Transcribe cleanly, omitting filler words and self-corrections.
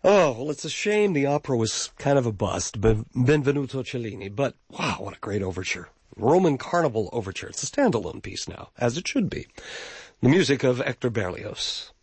Oh, well, it's a shame the opera was kind of a bust, Benvenuto Cellini, but wow, what a great overture. Roman Carnival Overture. It's a standalone piece now, as it should be. The music of Hector Berlioz.